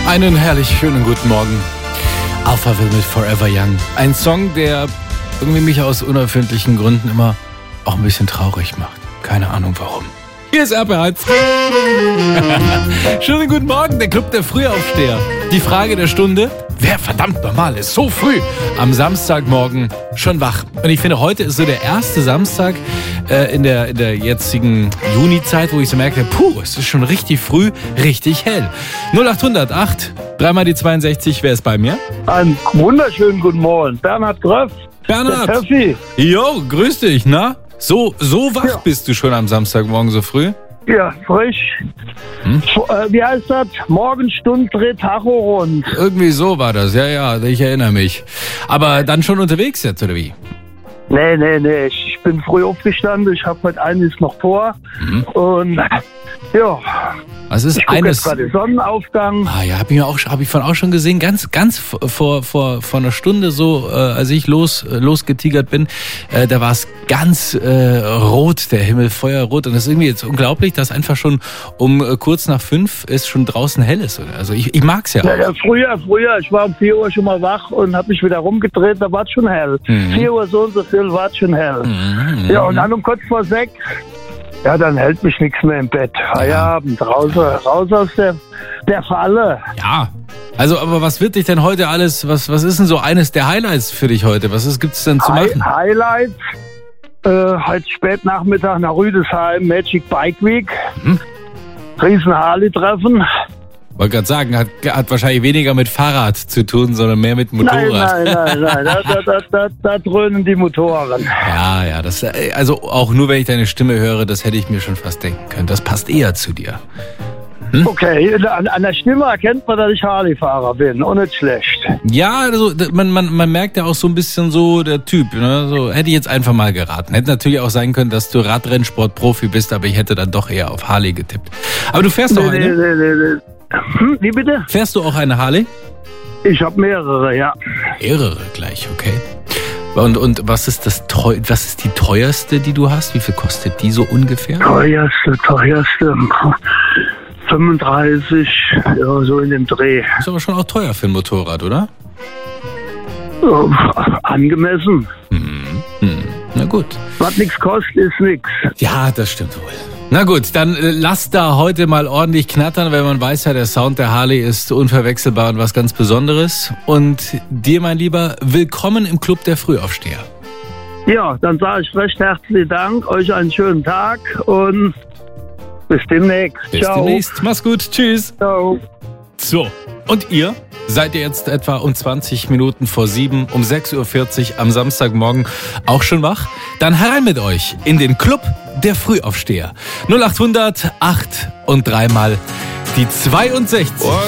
Einen herrlich schönen guten Morgen. Alphaville mit Forever Young. Ein Song, der irgendwie mich aus unerfindlichen Gründen immer auch ein bisschen traurig macht. Keine Ahnung warum. Hier ist RP1. Schönen guten Morgen, der Club der Frühaufsteher. Die Frage der Stunde: Wer verdammt nochmal ist so früh am Samstagmorgen schon wach? Und ich finde, heute ist so der erste Samstag in der jetzigen Junizeit, wo ich so merke, es ist schon richtig früh, richtig hell. 0800 dreimal die 62, wer ist bei mir? Einen wunderschönen guten Morgen. Bernhard Gröff. Bernhard. Der Töffi. Jo, grüß dich, na? So wach bist du schon am Samstagmorgen so früh? Ja, frisch. Wie heißt das? Morgenstund dreht Tacho rund. Irgendwie so war das, ja, ich erinnere mich. Aber dann schon unterwegs jetzt, oder wie? Nee. Ich bin früh aufgestanden. Ich habe heute einiges noch vor. Und ja. Was ist ich gucke eines? jetzt gerade den Sonnenaufgang. Ja, habe ich von auch schon gesehen, ganz vor einer Stunde so, als ich losgetigert bin, da war es ganz rot, der Himmel feuerrot, und das ist irgendwie jetzt unglaublich, dass einfach schon um kurz nach 5 es schon draußen hell ist. Also ich mag's ja auch. Ja, früher, ich war um 4 Uhr schon mal wach und habe mich wieder rumgedreht, da war es schon hell. 4 Uhr so und so viel war es schon hell. Ja, und dann um kurz vor 6, ja, dann hält mich nichts mehr im Bett. Feierabend, raus aus der Falle. Ja, also aber was wird dich denn heute alles, was ist denn so eines der Highlights für dich heute? Gibt's denn zu machen? Highlights, heute spät Nachmittag nach Rüdesheim, Magic Bike Week, riesen Harley-Treffen. Wollte gerade sagen, hat wahrscheinlich weniger mit Fahrrad zu tun, sondern mehr mit Motorrad. Nein, da dröhnen die Motoren. Ja, also auch nur, wenn ich deine Stimme höre, das hätte ich mir schon fast denken können. Das passt eher zu dir. Okay, an der Stimme erkennt man, dass ich Harley-Fahrer bin, und nicht schlecht. Ja, also man merkt ja auch so ein bisschen so der Typ, ne? So hätte ich jetzt einfach mal geraten. Hätte natürlich auch sein können, dass du Radrennsport-Profi bist, aber ich hätte dann doch eher auf Harley getippt. Aber du fährst doch eine? Nee. Wie bitte? Fährst du auch eine Harley? Ich habe mehrere, ja. Mehrere gleich, okay. Und was ist die teuerste, die du hast? Wie viel kostet die so ungefähr? Teuerste. 35, ja, so in dem Dreh. Ist aber schon auch teuer für ein Motorrad, oder? Angemessen. Na gut. Was nichts kostet, ist nichts. Ja, das stimmt wohl. Na gut, dann lass da heute mal ordentlich knattern, weil man weiß ja, der Sound der Harley ist unverwechselbar und was ganz Besonderes. Und dir, mein Lieber, willkommen im Club der Frühaufsteher. Ja, dann sage ich recht herzlichen Dank, euch einen schönen Tag und bis demnächst. Ciao. Demnächst. Mach's gut. Tschüss. Ciao. So, und ihr? Seid ihr jetzt etwa um 20 Minuten vor 7, um 6.40 Uhr am Samstagmorgen auch schon wach? Dann herein mit euch in den Club der Frühaufsteher. 0800 8 und dreimal die 62.